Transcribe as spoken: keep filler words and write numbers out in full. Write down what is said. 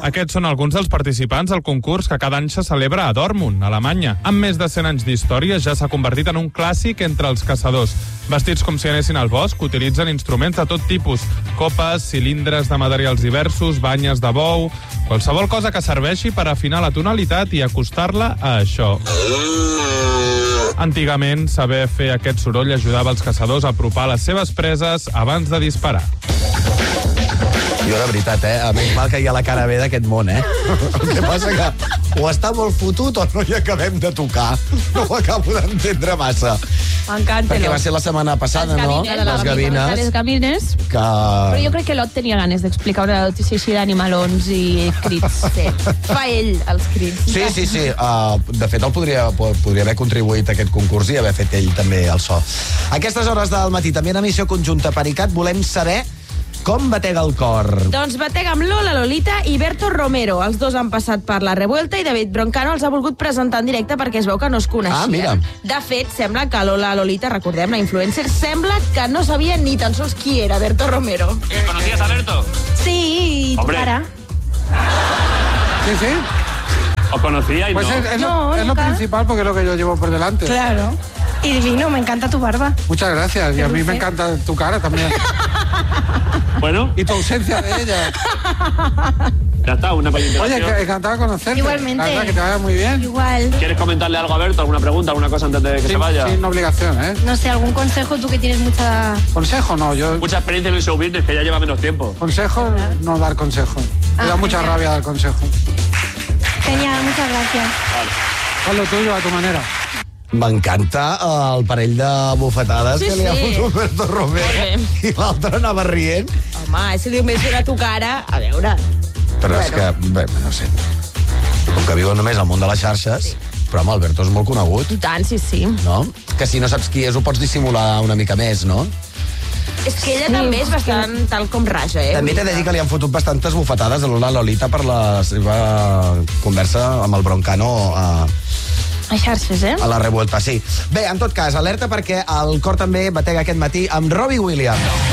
Aquests són alguns dels participants al concurs que cada any se celebra a Dortmund, Alemanya. Amb més de cent anys d'història ja s'ha convertit en un clàssic entre els caçadors. Vestits com si anessin al bosc, utilitzen instruments de tot tipus. Copes, cilindres de materials diversos, banyes de bou... Qualsevol cosa que serveixi per afinar la tonalitat i acostar-la a això. Antigament, saber fer aquest soroll ajudava els caçadors a apropar les seves preses abans de disparar. Jo, de veritat, eh? Menys mal que hi ha la cara B d'aquest món, eh? El que passa que o està molt fotut o no hi acabem de tocar. No ho acabo d'entendre massa. M'encanta. Perquè va ser la setmana passada, no? Les gavines. Les gavines. Que... Però jo crec que l'Ot tenia ganes d'explicar una notícia així d'animalons i crits. Sí. Fa ell els crits. Sí, sí, sí. Uh, de fet, el podria, podria haver contribuït a aquest concurs i haver fet ell també el so. A aquestes hores del matí, també en emissió conjunta per I C A T, volem saber com batega el cor. Doncs batega amb Lola Lolita i Berto Romero. Els dos han passat per La Revuelta i David Broncano els ha volgut presentar en directe perquè es veu que no es coneixien. Ah, mira. De fet, sembla que Lola Lolita, recordem, la influencer, sembla que no sabia ni tan sols qui era Berto Romero. ¿Conocías a Berto? Sí, Hombre. cara. Sí, sí. ¿Os conocíais? Pues no? es, es, No, lo, es lo nunca. principal porque es lo que yo llevo por delante. Claro. Y divino, me encanta tu barba. Muchas gracias. Y a mí me encanta tu cara también. Bueno, Y tu ausencia de ella. ya está, una pequeña Oye, interacción. que- encantado de conocerte. Igualmente. La verdad, que te vaya muy bien. Igual. ¿Quieres comentarle algo a Berto? ¿Alguna pregunta, alguna cosa antes de que se Sin, vaya? sin obligación, ¿eh? No sé, algún consejo, tú que tienes mucha... Consejo no, yo... Mucha experiencia en el show business, que ya lleva menos tiempo. Consejo, no dar consejo. Me da Ah, mucha genial. rabia dar consejo. Genial, muchas gracias. Haz lo tuyo a tu manera. M'encanta el parell de bufetades Sí, que li ha sí. fotut Berto Romero i l'altre anava rient. Home, si diu més a tu cara, a veure... Però és que, bé, no sé, com que viuen només al món de les xarxes, però home, Alberto és molt conegut, I tant, sí, sí. no? Que si no saps qui és ho pots dissimular una mica més, no? És que ella també és bastant tal com raja, eh? També t'he de dir que li han fotut bastantes bufetades a Lola Lolita per la seva conversa amb el Broncano a, A xarxes, eh? a La Revuelta, sí. Bé, en tot cas, alerta perquè el cor també batega aquest matí amb Robbie Williams.